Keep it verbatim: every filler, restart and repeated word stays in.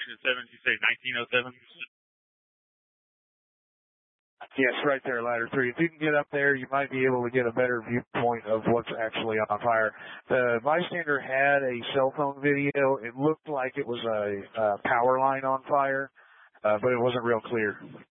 seven, you say nineteen oh seven? Yes, right there, ladder three. If you can get up there, you might be able to get a better viewpoint of what's actually on fire. The bystander had a cell phone video. It looked like it was a, a power line on fire, uh, but it wasn't real clear.